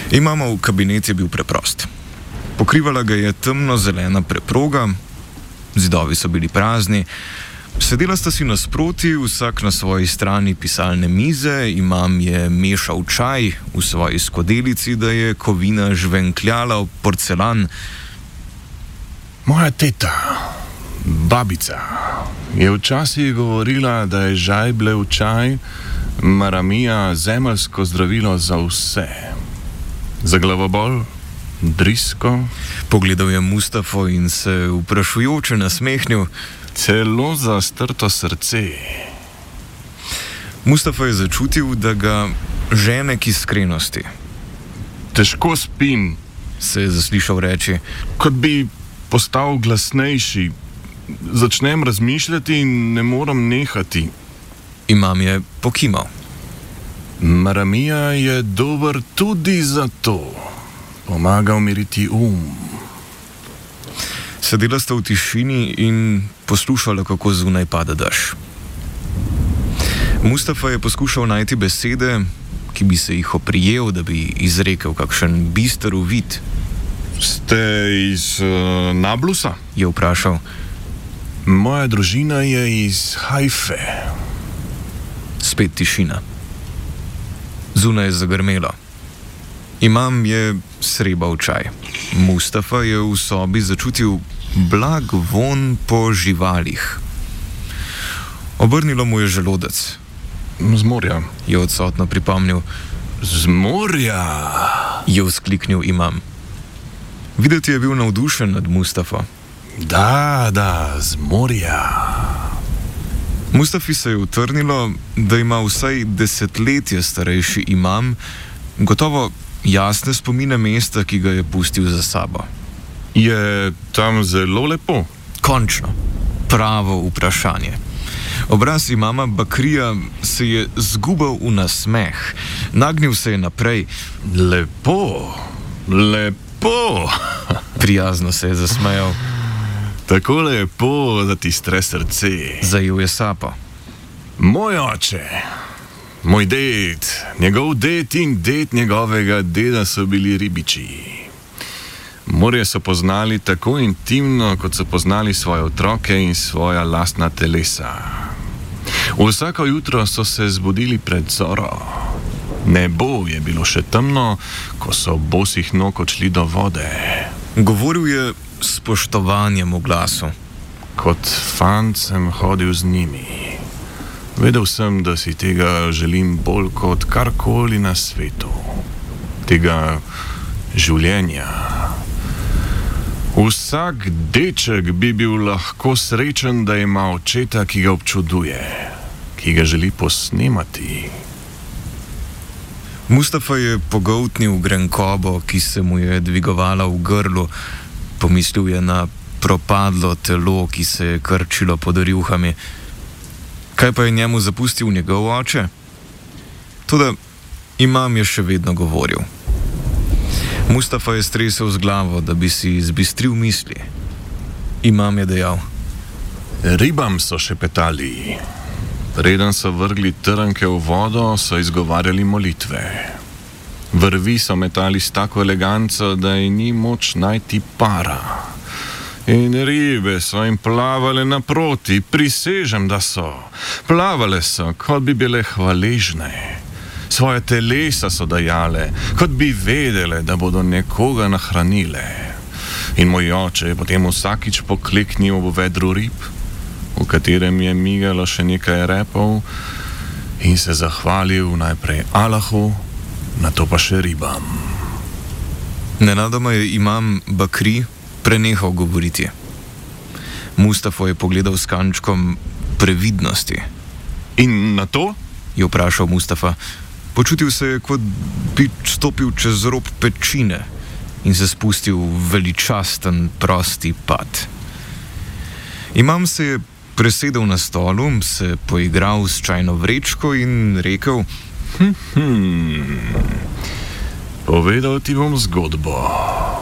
Imamov kabinet je bil preprost. Pokrivala ga je temno-zelena preproga, zidovi so bili prazni, sedela sta si nasproti, vsak na svoji strani pisalne mize, imam je mešal čaj v svoji skodelici, da je kovina žvenkljala v porcelan. Moja teta, babica, je včasih govorila, da je žajblje v čaj, maramija, zemeljsko zdravilo za vse. Za glavobol, drisko. Pogledal je Mustafo in se vprašujoče nasmehnil. Celo za strto srce. Mustafa je začutil, da ga žene k iskrenosti. Težko spim, se je zaslišal reči. Kot bi postal glasnejši. Začnem razmišljati in ne morem nehati. Imam je pokimal. Maramija je dober tudi za to. Pomaga umiriti Sedela sta v tišini in poslušala, kako zunaj pada dež. Mustafa je poskušal najti besede, ki bi se jih oprijel, da bi izrekel kakšen bister uvid. Ste iz Nablusa? Je vprašal. Moja družina je iz Hajfe. Spet tišina. Zunaj je zagrmelo. Imam je srebal čaj. Mustafa je v sobi začutil blag vonj po živalih. Obrnilo mu je želodec. Z morja, je odsotno pripomnil. Z morja, je vzkliknil imam. Videti je bil navdušen nad Mustafo. Da, z morja. Mustafi se je utrnilo, da ima vsaj desetletje starejši imam gotovo jasne spomine mesta, ki ga je pustil za sabo. Je tam zelo lepo? Končno. Pravo vprašanje. Obraz imama Bakrija se je zgubal v nasmeh. Nagnil se je naprej. Lepo. Prijazno se je zasmejal. Tako lepo, da ti stre srce. Zajel je sapo. Moj oče, moj ded, njegov ded in ded njegovega deda so bili ribiči. Morje so poznali tako intimno, kot so poznali svoje otroke in svoja lastna telesa. Vsako jutro so se zbudili pred zoro. Nebo je bilo še temno, ko so bosih nog odšli do vode. Govoril je s spoštovanjem v glasu. Kot fant sem hodil z njimi. Vedel sem, da si tega želim bolj kot karkoli na svetu. Tega življenja. Vsak deček bi bil lahko srečen, da ima očeta, ki ga občuduje, ki ga želi posnemati. Mustafa je pogoltnil grenkobo, ki se mu je dvigovala v grlu. Pomislil je na propadlo telo, ki se je krčilo pod rjuhami. Kaj pa je njemu zapustil njegov oče? Toda imam je še vedno govoril. Mustafa je stresel z glavo, da bi si zbistril misli. Imam je dejal. Ribam so šepetali. Preden so vrgli trnke v vodo, so izgovarjali molitve. Vrvi so metali s tako eleganco, da ji ni moč najti para. In ribe so jim plavale naproti, prisežem, da so. Plavale so, kot bi bile hvaležne. Svoje telesa so dajale, kot bi vedele, da bodo nekoga nahranile. In moj oče je potem vsakič pokleknil v vedru rib, v katerem je migalo še nekaj repov, in se zahvalil najprej Allahu, nato pa še ribam. Nenadoma je imam Bakri prenehal govoriti. Mustafo je pogledal s kančkom previdnosti. In nato? Je vprašal Mustafa. Počutil se je, kot bi stopil čez rob pečine in se spustil v veličasten, prosti pad. Imam se je presedel na stolu, se poigral s čajno vrečko in rekel: Povedal ti bom zgodbo.